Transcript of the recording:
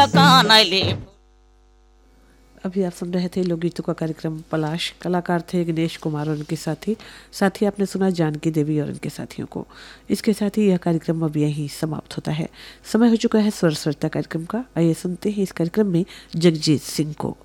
कानले। अभी आप सुन रहे थे लोकगीतों का कार्यक्रम पलाश। कलाकार थे गणेश कुमार और उनके साथी आपने सुना जानकी देवी और उनके साथियों को। इसके साथ ही यह कार्यक्रम अब यहीं समाप्त होता है। समय हो चुका है स्वर सरिता कार्यक्रम का। आइए सुनते हैं इस कार्यक्रम में जगजीत सिंह को।